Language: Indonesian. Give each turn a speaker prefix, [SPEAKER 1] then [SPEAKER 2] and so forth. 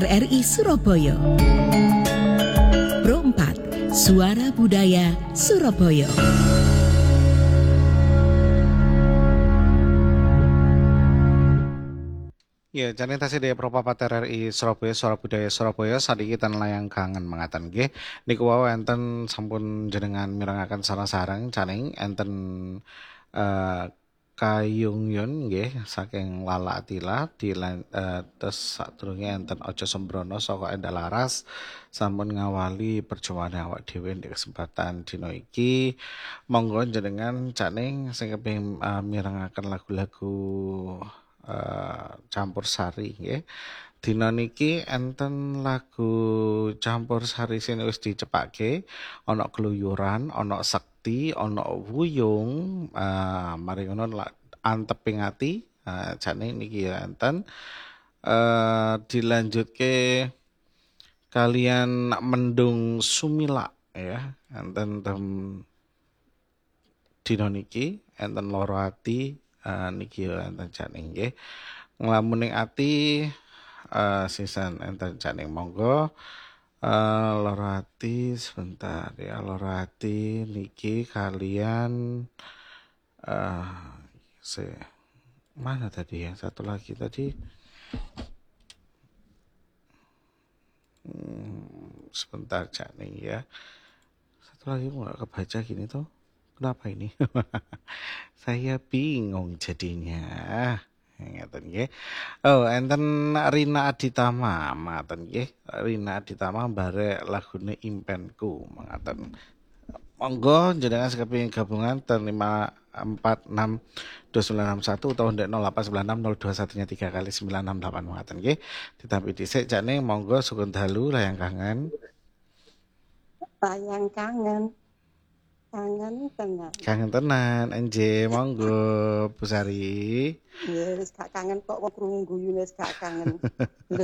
[SPEAKER 1] RRI Surabaya. Pro 4, Suara Budaya Surabaya.
[SPEAKER 2] Ya, jane tasih daya Propapat RRI Surabaya, Suara Budaya Surabaya sadiki tan layang kangen mangatan nggih. Niku wau enten sampun jenengan mirengaken sareng-sareng caning enten eh Kayung Yun nggih saking Lala Atila terus sadurunge enten Aja Sembrono saka Enda Laras sampun ngawali perjuangan awak dhewe di kesempatan dina iki. Monggo jenengan caning sing kepengin mirengaken lagu-lagu campursari nggih. Dina niki enten lagu campursari sing wis dicepake, ana keluyuran, ana sekti, ana wuyung, mari ngono anteping ati, jane niki ya enten dilanjutke kalian Mendung Sumila ya, enten dina niki enten Loro Ati niki ya enten jane nggih. Nglamuning ati sisan enten jane monggo Loro Ati sebentar ya Loro Ati niki kalian mana tadi yang satu lagi tadi sebentar jane ya satu lagi nggak kebaca gini tuh kenapa ini saya bingung jadinya ngeten nggih. Oh, enten Rina Aditama, ngaten nggih. Rina Aditama barek lagune Impenku, ngaten. Monggo jenengan sekepengin gabungan ten 546 2961 utawa ndek 0896 021 kali 968 ngaten nggih. Ditampi dhisik jane monggo sukun dalu layang kangen.
[SPEAKER 3] Layang kangen.
[SPEAKER 2] Kangen tenan, enje monggo Bu Sari.
[SPEAKER 3] Ya wis gak kangen kok wong krungu guyune wis gak kangen.